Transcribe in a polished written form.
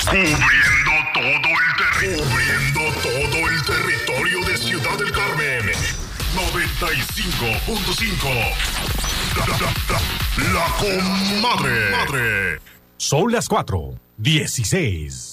Cubriendo todo el territorio de Ciudad del Carmen. 95.5. La Comadre. Son las 4:16.